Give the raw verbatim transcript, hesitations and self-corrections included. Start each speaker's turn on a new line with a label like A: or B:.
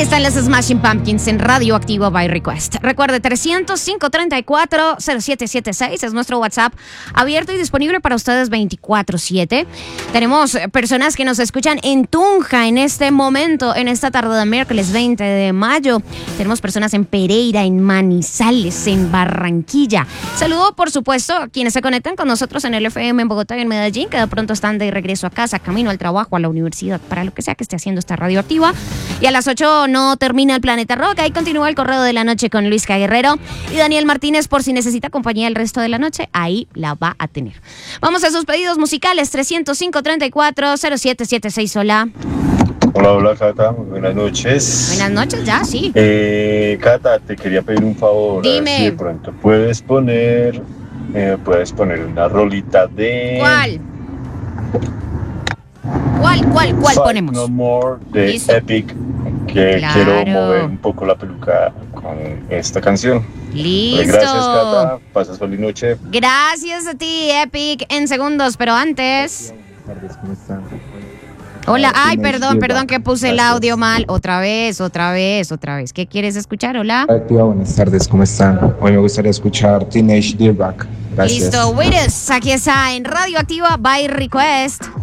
A: Ahí están las Smashing Pumpkins en Radioactivo by Request. Recuerde, trescientos cinco treinta y cuatro cero siete siete seis es nuestro WhatsApp, abierto y disponible para ustedes veinticuatro siete. Tenemos personas que nos escuchan en Tunja en este momento, en esta tarde de miércoles veinte de mayo. Tenemos personas en Pereira, en Manizales, en Barranquilla. Saludo, por supuesto, a quienes se conectan con nosotros en el F M en Bogotá y en Medellín, que de pronto están de regreso a casa, camino al trabajo, a la universidad, para lo que sea que esté haciendo esta Radioactiva. Y a las ocho no termina el Planeta Rock. Ahí continúa el Correo de la Noche con Luisca Guerrero y Daniel Martínez. Por si necesita compañía el resto de la noche, ahí la va a tener. Vamos a sus pedidos musicales. trescientos cinco treinta y cuatro cero siete siete seis. Hola.
B: Hola, hola, Cata. Muy buenas noches.
A: Buenas noches, ya, sí.
B: Eh, Cata, te quería pedir un favor.
A: Dime.
B: Si de pronto puedes poner, eh, puedes poner una rolita de...
A: ¿Cuál? ¿Cuál, cuál, cuál
B: Fight
A: ponemos?
B: No More de
A: Listo.
B: Epic, que
A: Claro.
B: quiero mover un poco la peluca con esta canción.
A: Listo.
B: Gracias, Cata. Pasas feliz noche.
A: Gracias a ti, Epic, en segundos, pero antes...
C: Buenas tardes, ¿cómo están?
A: Hola, ay,
C: Teenage
A: perdón,
C: Dirtbag.
A: perdón que puse el
C: Gracias.
A: audio mal. Otra vez, otra vez, otra vez. ¿Qué quieres escuchar? Hola.
C: Activa, buenas tardes, ¿cómo están? Hoy me gustaría escuchar Teenage Dirtbag. Gracias.
A: Listo, Witness, aquí está en Radioactiva by Request.